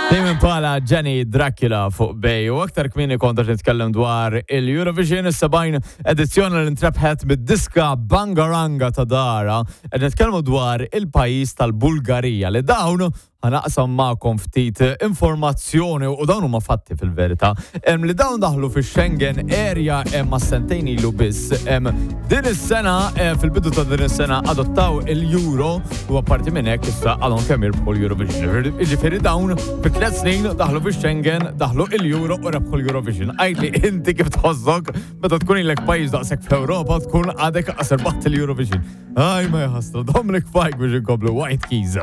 Dejjem bħala Jenny Dracula fuq Bej u aktar kmieni kont qed nitkellem dwar il-Eurovision is-70 edizzjoni li ntrabħet mid-diska Bangaranga ta' Dara, qed nitkellmu dwar il-pajjiż tal-Bulgarija li dawn ħanaqsam magħkom ftit informazzjoni u dawn huma fatti fil-verità. Li dawn daħlu fix-Schengen area ma' sentejn ilu biss. Din is-sena fil-bidu ta' din is-sena adottaw il-Euro u apparti minn hekk issa għadhom kemm jirbħu l-Eurovision. Jiġifieri dawn fi 3 snin daħlu fix-Schengen, daħlu il-Euro u rebħu l-Eurovision. Għajdli inti kif tħossok meta tkun ilek pajjiż daqshekk f'Ewropa tkun għadek qasar baħt il-Eurovision. Aj ma jħassru Dominic Fike biex inkomplu White Keys.